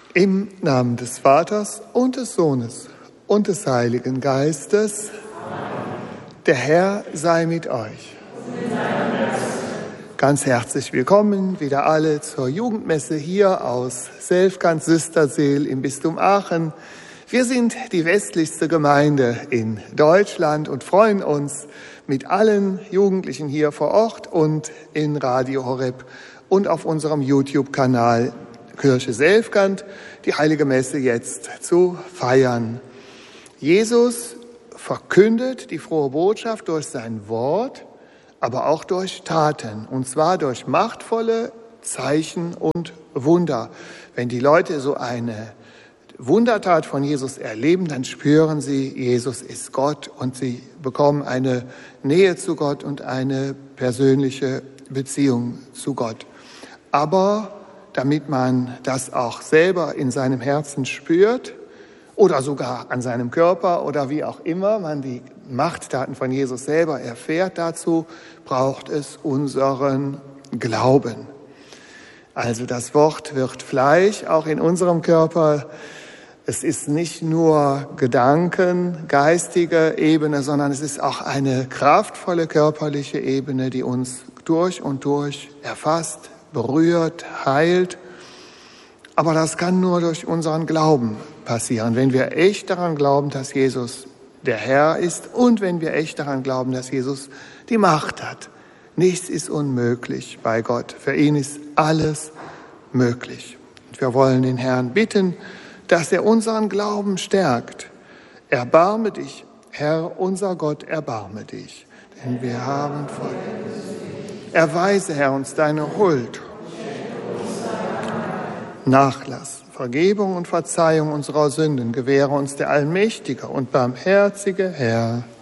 Im Namen des Vaters und des Sohnes und des Heiligen Geistes. Der Herr sei mit euch. Ganz herzlich willkommen wieder alle zur Jugendmesse hier aus Selfkant-Süsterseel im Bistum Aachen. Wir sind die westlichste Gemeinde in Deutschland und freuen uns mit allen Jugendlichen hier vor Ort und in Radio Horeb und auf unserem YouTube-Kanal Kirche Selfkant die Heilige Messe jetzt zu feiern. Jesus verkündet die frohe Botschaft durch sein Wort, aber auch durch Taten, und zwar durch machtvolle Zeichen und Wunder. Wenn die Leute so eine Wundertat von Jesus erleben, dann spüren sie, Jesus ist Gott, und sie bekommen eine Nähe zu Gott und eine persönliche Beziehung zu Gott. Aber damit man das auch selber in seinem Herzen spürt oder sogar an seinem Körper oder wie auch immer man die Machttaten von Jesus selber erfährt, dazu braucht es unseren Glauben. Also das Wort wird Fleisch, auch in unserem Körper. Es ist nicht nur Gedanken, geistige Ebene, sondern es ist auch eine kraftvolle körperliche Ebene, die uns durch und durch erfasst, berührt, heilt. Aber das kann nur durch unseren Glauben passieren, wenn wir echt daran glauben, dass Jesus der Herr ist und wenn wir echt daran glauben, dass Jesus die Macht hat. Nichts ist unmöglich bei Gott. Für ihn ist alles möglich. Und wir wollen den Herrn bitten, dass er unseren Glauben stärkt. Erbarme dich, Herr, unser Gott, erbarme dich, denn wir haben voll. Erweise, Herr, uns deine Huld, Nachlass, Vergebung und Verzeihung unserer Sünden. Gewähre uns der allmächtige und barmherzige Herr.